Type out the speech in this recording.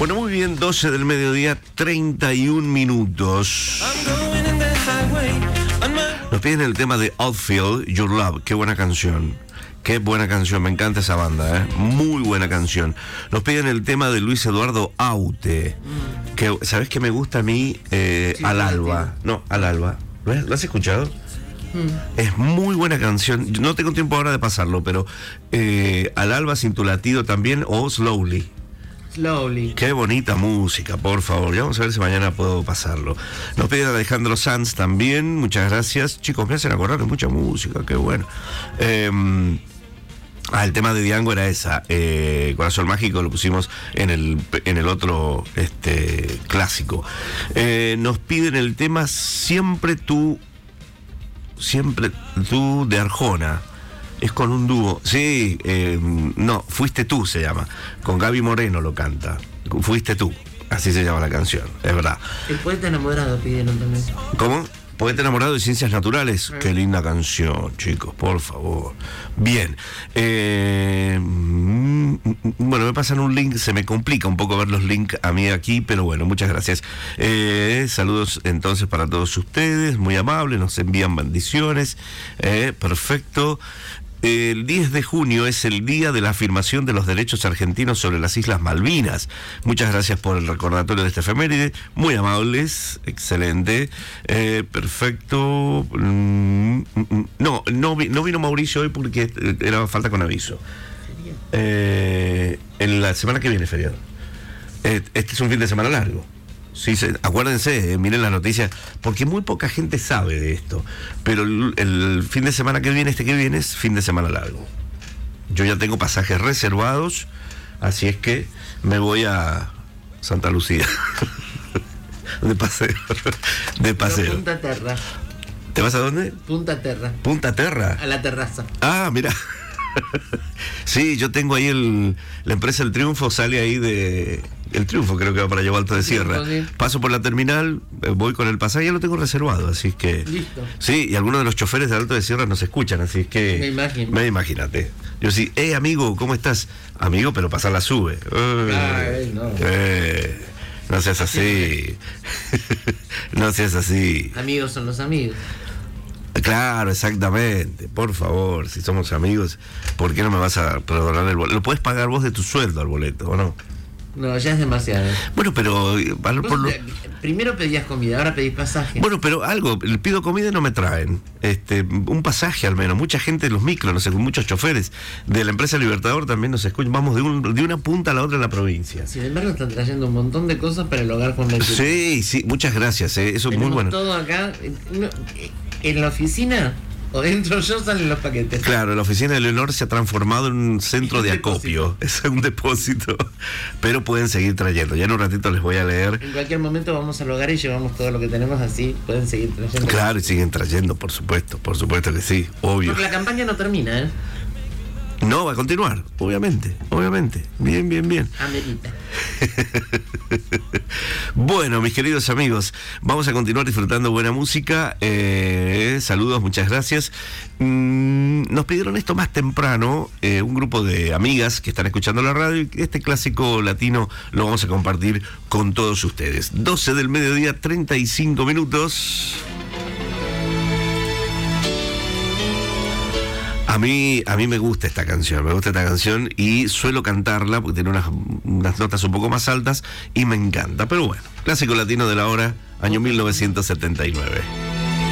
Bueno, muy bien, 12 del mediodía, 31 minutos. Nos piden el tema de Outfield, Your Love. Qué buena canción. Qué buena canción, me encanta esa banda, ¿eh? Muy buena canción. Nos piden el tema de Luis Eduardo Aute. Que, ¿sabés qué me gusta a mí? Al Alba. No, Al Alba. ¿Lo has escuchado? Es muy buena canción. No tengo tiempo ahora de pasarlo, pero Al Alba sin tu latido también, o Slowly. Slowly. Qué bonita música, por favor. Ya vamos a ver si mañana puedo pasarlo. Nos piden a Alejandro Sanz también. Muchas gracias. Chicos, me hacen acordar de mucha música. Qué bueno. El tema de Diango era esa. Corazón Mágico lo pusimos en el otro clásico. Nos piden el tema Siempre tú de Arjona. Es con un dúo. Sí, no, Fuiste tú se llama. Con Gaby Moreno lo canta. Fuiste tú. Así se llama la canción, es verdad. El poeta enamorado pidieron también. ¿Cómo? Poeta enamorado de Ciencias Naturales. Qué linda canción, chicos, por favor. Bien. Bueno, me pasan un link, se me complica un poco ver los links a mí aquí, pero bueno, muchas gracias. Saludos entonces para todos ustedes, muy amables, nos envían bendiciones. Perfecto. El 10 de junio es el día de la afirmación de los derechos argentinos sobre las Islas Malvinas. Muchas gracias por el recordatorio de esta efeméride. Muy amables, excelente. Perfecto. No vino Mauricio hoy porque era falta con aviso. En la semana que viene, feriado. Este es un fin de semana largo. Sí, acuérdense, miren las noticias, porque muy poca gente sabe de esto, pero el fin de semana que viene, es fin de semana largo. Yo ya tengo pasajes reservados, así es que me voy a Santa Lucía. de paseo. Punta Terra. ¿Te vas a dónde? Punta Terra. Punta Terra. A la terraza. Ah, mira. Sí, yo tengo ahí la empresa El Triunfo, sale ahí de El Triunfo, creo que va para Llevar Alto de Sierra. Sí. Paso por la terminal, voy con el pasaje, ya lo tengo reservado, así es que... Listo. Sí, y algunos de los choferes de Alto de Sierra nos escuchan, así es que... Imagínate. Yo sí, amigo, ¿cómo estás? Amigo, pero pasar la sube. No. No seas así. No seas así. Amigos son los amigos. Claro, exactamente. Por favor, si somos amigos, ¿por qué no me vas a perdonar el boleto? ¿Lo puedes pagar vos de tu sueldo al boleto o no? No, ya es demasiado. Bueno, pero... Primero pedías comida, ahora pedís pasaje. Bueno, pero algo, pido comida y no me traen. Un pasaje al menos. Mucha gente en los micros, no sé, muchos choferes de la empresa Libertador también nos escuchan. Vamos de una punta a la otra en la provincia. Sin embargo, están trayendo un montón de cosas para el hogar con la... Sí, muchas gracias. Eso es muy bueno. Todo acá... En la oficina o dentro yo salen los paquetes. Claro, la oficina de Leonor se ha transformado en un centro de acopio. Es un depósito. Pero pueden seguir trayendo. Ya en un ratito les voy a leer. En cualquier momento vamos al hogar y llevamos todo lo que tenemos, así pueden seguir trayendo. Claro, y siguen trayendo, por supuesto que sí, obvio. Porque la campaña no termina, ¿eh? No, va a continuar, obviamente. Bien. Amerita. Bueno, mis queridos amigos, vamos a continuar disfrutando buena música. Saludos, muchas gracias. Nos pidieron esto más temprano, un grupo de amigas que están escuchando la radio, y este clásico latino lo vamos a compartir con todos ustedes. 12 del mediodía, 35 minutos. A mí me gusta esta canción, y suelo cantarla porque tiene unas notas un poco más altas y me encanta. Pero bueno, clásico latino de la hora, año 1979.